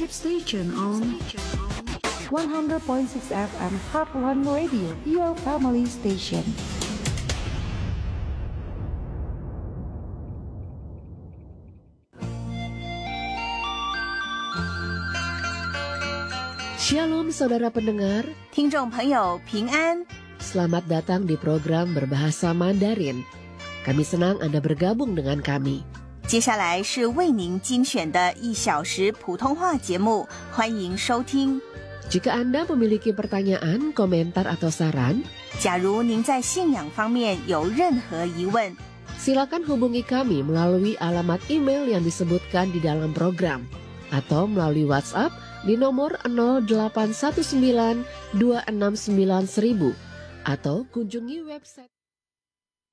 Keep station on 100.6 FM Heartland Radio, your family station. Shalom saudara pendengar, 听众朋友平安， selamat datang di program Berbahasa Mandarin. Kami senang Anda bergabung dengan kami. 接下来是为您精选的1小时普通话节目，欢迎收听。 Jika Anda memiliki pertanyaan, komentar atau saran, 假如您在信仰方面有任何疑问， silakan hubungi kami melalui alamat email yang disebutkan di dalam program atau melalui WhatsApp di nomor 0819 269 1000 atau kunjungi website